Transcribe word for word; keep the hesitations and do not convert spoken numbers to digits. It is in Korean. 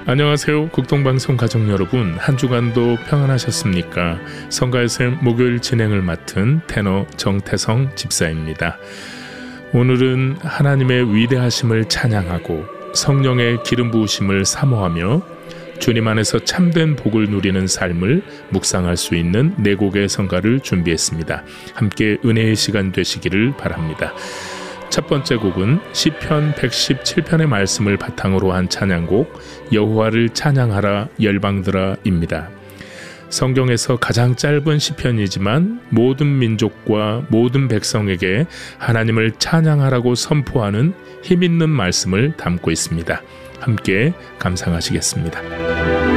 안녕하세요. 국동방송 가족 여러분, 한 주간도 평안하셨습니까? 성가에서 목요일 진행을 맡은 테너 정태성 집사입니다. 오늘은 하나님의 위대하심을 찬양하고 성령의 기름 부으심을 사모하며 주님 안에서 참된 복을 누리는 삶을 묵상할 수 있는 네 곡의 성가를 준비했습니다. 함께 은혜의 시간 되시기를 바랍니다. 첫 번째 곡은 시편 백십칠 편의 말씀을 바탕으로 한 찬양곡 여호와를 찬양하라 열방들아입니다. 성경에서 가장 짧은 시편이지만 모든 민족과 모든 백성에게 하나님을 찬양하라고 선포하는 힘있는 말씀을 담고 있습니다. 함께 감상하시겠습니다.